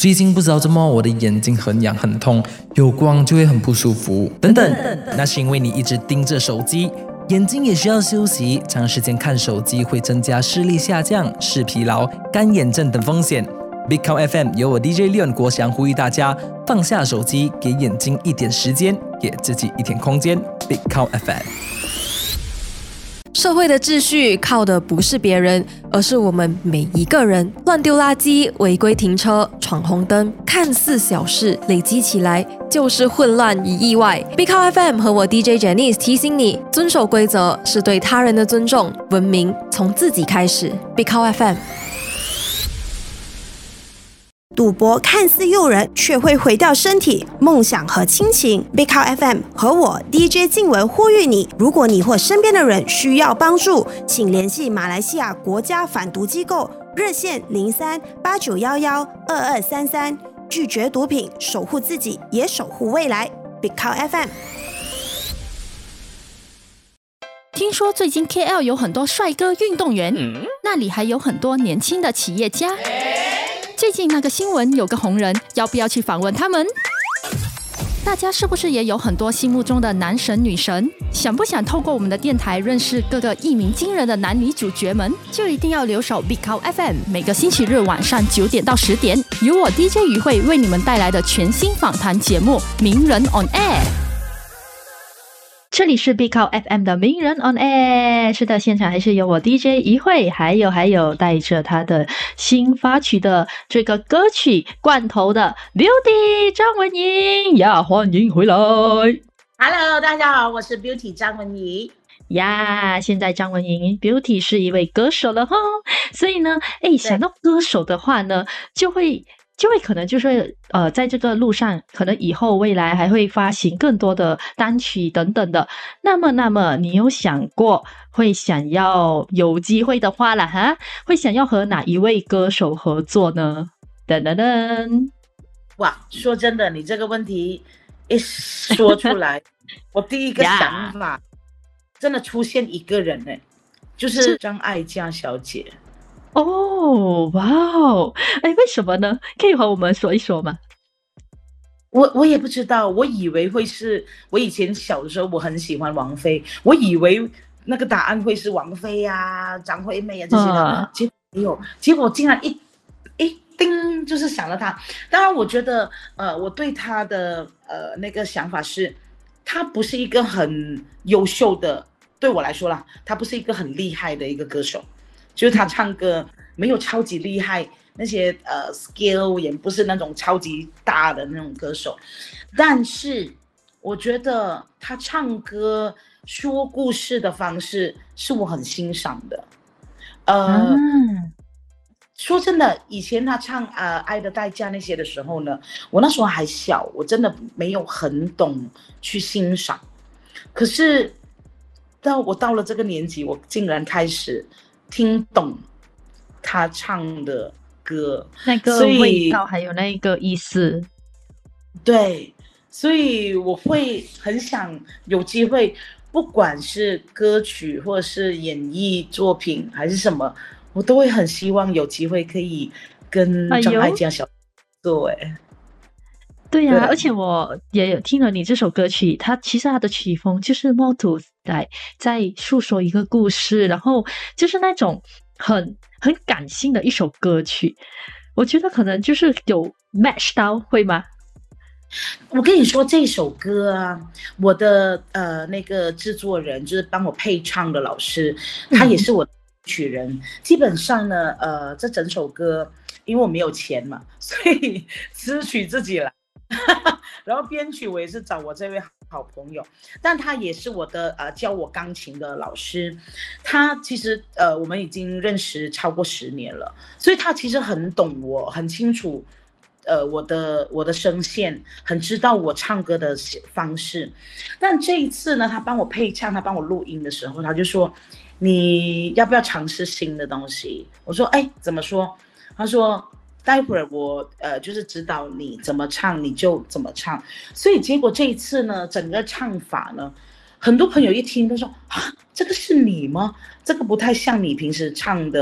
最近不知道怎么我的眼睛很痒很痛，有光就会很不舒服，等等，那是因为你一直盯着手机。眼睛也需要休息，长时间看手机会增加视力下降、视疲劳、干眼症等风险。Big Cow FM 由我 DJ Leon 国祥呼吁大家放下手机，给眼睛一点时间，给自己一点空间。Big Cow FM。 社会的秩序靠的不是别人，而是我们每一个人。乱丢垃圾、违规停车、闯红灯，看似小事，累积起来就是混乱与意外。Big Cow FM 和我 DJ Janice 提醒你，遵守规则是对他人的尊重，文明从自己开始。Big Cow FM。 赌博看似诱人，却会毁掉身体、梦想和亲情。Big Cow FM 和我 DJ 静文呼吁你：如果你或身边的人需要帮助，请联系马来西亚国家反毒机构热线03-8911-2233，拒绝毒品，守护自己，也守护未来。Big Cow FM。 听说最近 KL 有很多帅哥运动员，那里还有很多年轻的企业家。最近那个新闻有个红人，要不要去访问他们？大家是不是也有很多心目中的男神女神？想不想透过我们的电台认识各个一鸣惊人的男女主角们？就一定要留守 Big Cow FM， 每个星期日晚上9点到10点，由我 DJ 于慧为你们带来的全新访谈节目《名人 on Air》。这里是 Big Cow FM 的名人 on air， 是的，现场还是有我 DJ 一慧，还有带着他的新发曲的这个歌曲罐头的 Beauty 张文怡呀，欢迎回来。 Hello， 大家好，我是 Beauty 张文怡呀。现在张文怡 Beauty 是一位歌手了哈，所以呢，想到歌手的话呢，就会可能就是在这个路上，可能以后未来还会发行更多的单曲等等的。那么你有想过会想要有机会的话啦哈，会想要和哪一位歌手合作呢？噔噔噔！ 哇，说真的，你这个问题一说出来，我第一个想法真的出现一个人就是张艾嘉小姐。 哦，哇哦，为什么呢？可以和我们说一说吗？ 我也不知道，我以为会是，我以前小的时候我很喜欢王菲，我以为那个答案会是王菲啊、张惠妹啊这些的，结果没有，结果竟然一叮就是想了她。当然，我觉得我对她的那个想法是，她不是一个很优秀的，对我来说啦，她不是一个很厉害的一个歌手。就是他唱歌没有超级厉害，那些skill 也不是那种超级大的那种歌手，但是我觉得他唱歌说故事的方式是我很欣赏的。说真的，以前他唱爱的代价那些的时候呢，我那时候还小，我真的没有很懂去欣赏。可是我到了这个年纪，我竟然开始听懂他唱的歌， 那个味道还有那个意思。 对，所以我会很想有机会，不管是歌曲或者是演艺作品还是什么，我都会很希望有机会可以跟张艾嘉小姐做。 对呀，而且我也有听了你这首歌曲，其实它的曲风就是more to 在诉说一个故事，然后就是那种很感性的一首歌曲，我觉得可能就是有 match 到，会吗？ 我跟你说这首歌啊，我的那个制作人就是帮我配唱的老师，他也是我的曲人。基本上呢，这整首歌因为我没有钱嘛，所以词曲自己来。然后编曲我也是找我这位好朋友，但他也是我的教我钢琴的老师。他其实我们已经认识超过10年了，所以他其实很懂我，很清楚我的声线，很知道我唱歌的方式。但这一次呢，他帮我配唱，他帮我录音的时候，他就说你要不要尝试新的东西？我说怎么说？他说待会儿我就是指导你怎么唱，你就怎么唱。所以结果这一次呢，整个唱法呢，很多朋友一听都说啊，这个是你吗？这个不太像你平时唱的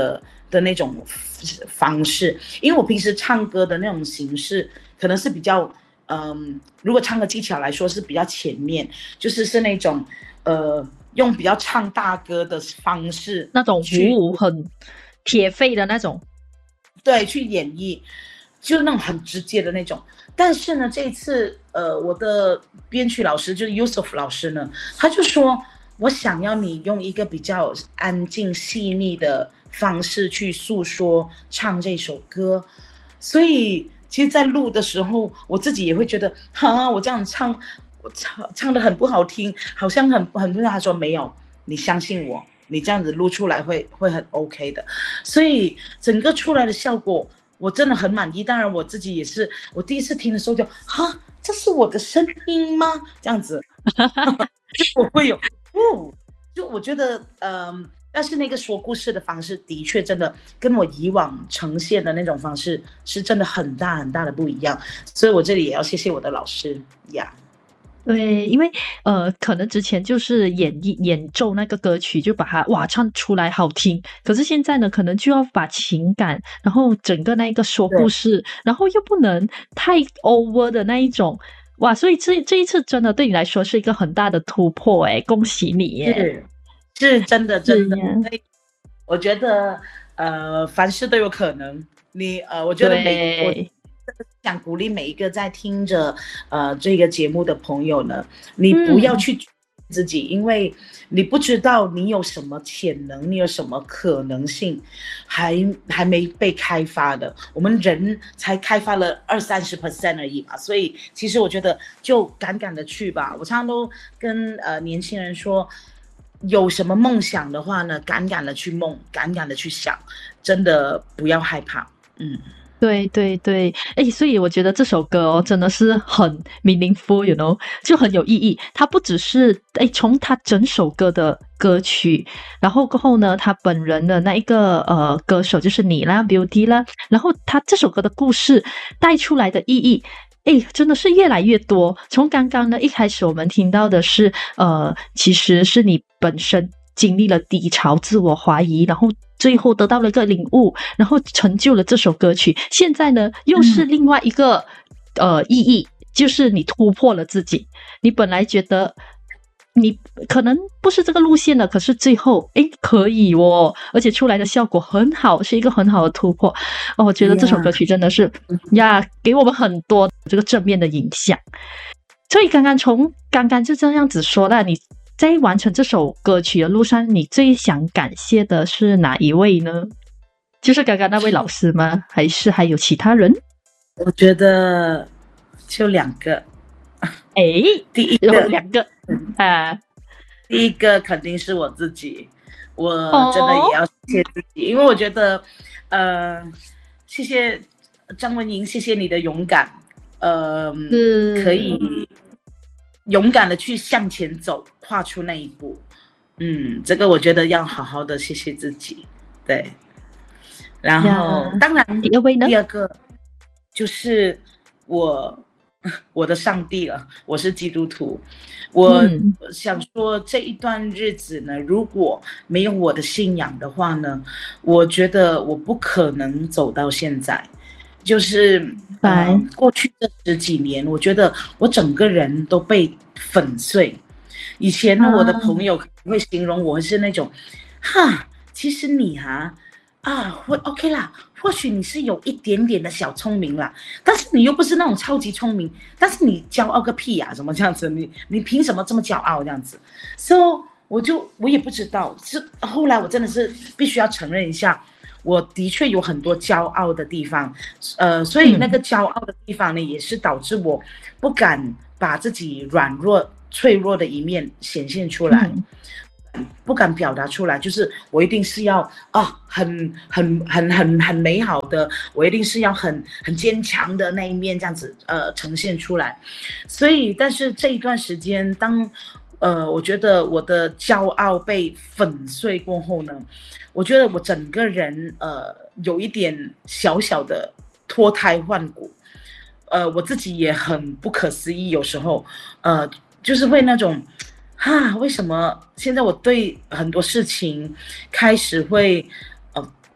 的那种方式，因为我平时唱歌的那种形式可能是比较，如果唱歌技巧来说是比较前面，是那种用比较唱大歌的方式， 那种舞很铁肺的那种， 对，去演绎，就是那种很直接的那种。但是呢，这一次我的编曲老师就是 Yusuf 老师呢，他就说我想要你用一个比较安静细腻的方式去诉说唱这首歌，所以其实在录的时候我自己也会觉得我这样唱我唱得很不好听，好像很不好。他说没有，你相信我，你这样子录出来会很 OK 的。所以整个出来的效果我真的很满意。当然我自己也是，我第一次听的时候就这是我的声音吗？这样子就我会有就我觉得但是那个说故事的方式的确真的跟我以往呈现的那种方式是真的很大很大的不一样，所以我这里也要谢谢我的老师呀。 对，因为可能之前就是演奏那个歌曲，就把它唱出来好听，可是现在呢，可能就要把情感，然后整个那个说故事，然后又不能太 over 的那一种，所以这一次真的对你来说是一个很大的突破，恭喜你耶！ 是真的，我觉得凡事都有可能。我觉得我想鼓励每一个在听着这个节目的朋友呢，你不要去自己，因为你不知道你有什么潜能，你有什么可能性还没被开发的，我们人才开发了20-30% 而已嘛。所以其实我觉得就敢的去吧。我常常都跟年轻人说，有什么梦想的话呢，敢的去梦，敢的去想，真的不要害怕。 对对对，所以我觉得这首歌真的是很 meaningful， you know， 就很有意义。它不只是从他整首歌的歌曲，然后过后呢，他本人的那一个歌手就是你啦 ，Beauty 啦，然后他这首歌的故事带出来的意义，真的是越来越多。从刚刚呢一开始我们听到的是其实是你本身经历了低潮，自我怀疑，然后最后得到了一个领悟，然后成就了这首歌曲。现在呢又是另外一个意义，就是你突破了自己。你本来觉得你可能不是这个路线了，可是最后可以而且出来的效果很好，是一个很好的突破。我觉得这首歌曲真的是给我们很多这个正面的影响。所以刚刚就这样子说了，你在完成这首歌曲的路上，你最想感谢的是哪一位呢？就是刚刚那位老师吗？还是还有其他人？ 我觉得就2个。第一个 2个第一个肯定是我自己，我真的也要谢谢自己，因为我觉得谢谢张文莹，谢谢你的勇敢，可以勇敢的去向前走，跨出那一步。这个我觉得要好好的谢谢自己。对，然后当然第二个就是我的上帝了，我是基督徒。我想说这一段日子呢，如果没有我的信仰的话呢，我觉得我不可能走到现在。就是过去这10几年，我觉得我整个人都被粉碎。以前呢，我的朋友会形容我是那种其实你会 OK 啦，或许你是有一点点的小聪明啦，但是你又不是那种超级聪明，但是你骄傲个屁怎么这样子？你凭什么这么骄傲这样子？ So 我也不知道，是后来我真的是必须要承认一下，我的确有很多骄傲的地方，所以那个骄傲的地方呢，也是导致我不敢把自己软弱脆弱的一面显现出来。不敢表达出来，就是我一定是要很美好的，我一定是要很坚强的那一面这样子呈现出来。所以但是这一段时间，当我觉得我的骄傲被粉碎过后呢，我觉得我整个人有一点小小的脱胎换骨，我自己也很不可思议，有时候就是会那种为什么现在我对很多事情开始会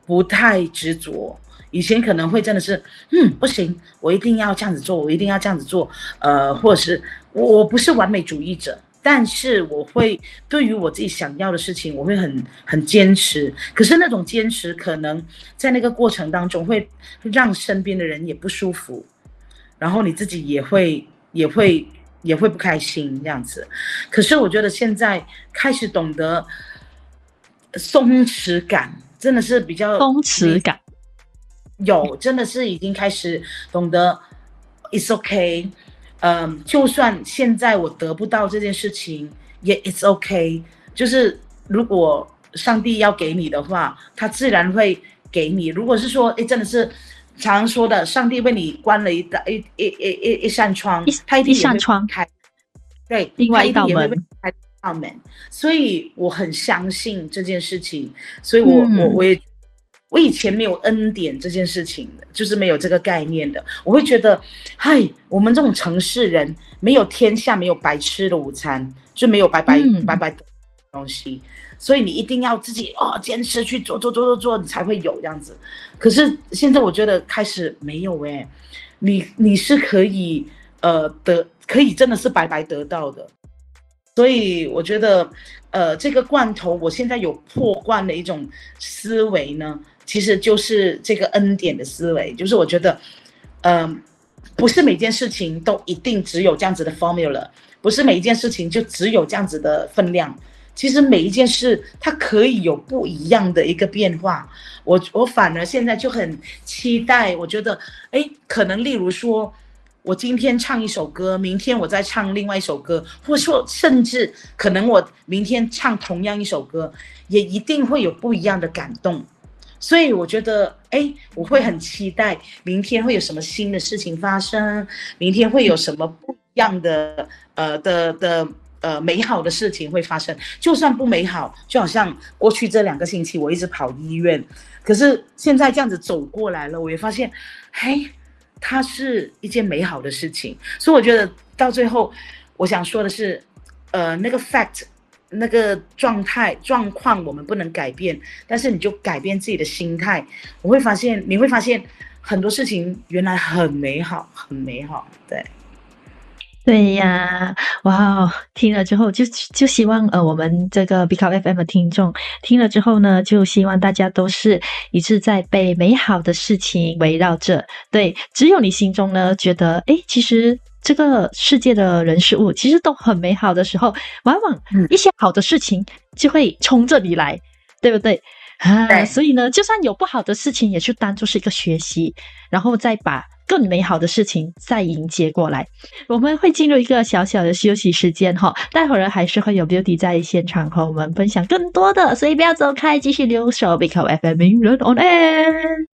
不太执着。以前可能会真的是，不行，我一定要这样子做，我一定要这样子做，或者是我不是完美主义者，但是我会对于我自己想要的事情，我会很坚持。可是那种坚持，可能在那个过程当中会让身边的人也不舒服，然后你自己也会不开心这样子。可是我觉得现在开始懂得松弛感，真的是比较松弛感。 真的是已经开始懂得 it's okay， 就算现在我得不到这件事情，也 it's okay， 就是如果上帝要给你的话，他自然会给你。如果是说，真的是常说的，上帝为你关了一扇窗，他一定也会开，对， 另外一道门， 开道门。所以我很相信这件事情，所以我以前没有恩典这件事情的，就是没有这个概念的。我会觉得，我们这种城市人没有天下没有白吃的午餐，就没有白的东西，所以你一定要自己坚持去做，你才会有这样子。可是现在我觉得开始没有你是可以可以真的是白白得到的。所以我觉得这个罐头我现在有破罐的一种思维呢，其实就是这个恩典的思维，就是我觉得不是每件事情都一定只有这样子的 formula， 不是每一件事情就只有这样子的分量，其实每一件事它可以有不一样的一个变化。我反而现在就很期待，我觉得可能例如说我今天唱一首歌，明天我再唱另外一首歌，或者说甚至可能我明天唱同样一首歌，也一定会有不一样的感动。所以我觉得我会很期待明天会有什么新的事情发生，明天会有什么不一样的美好的事情会发生。就算不美好，就好像过去这2个星期我一直跑医院，可是现在这样子走过来了，我也发现它是一件美好的事情。所以我觉得到最后我想说的是那个 fact， 那个状况我们不能改变，但是你就改变自己的心态，你会发现很多事情原来很美好，很美好。 对呀，哇，听了之后就希望我们这个 Big Up FM 的听众听了之后呢，就希望大家都是一直在被美好的事情围绕着。对，只有你心中呢觉得其实这个世界的人事物其实都很美好的时候，往往一些好的事情就会冲着你来，对不对？所以呢，就算有不好的事情，也就当作是一个学习，然后再把更美好的事情再迎接过来。我们会进入一个小小的休息时间待会儿还是会有 Beauty 在现场和我们分享更多的，所以不要走开，继续留守 Big Up FM 名人 on air。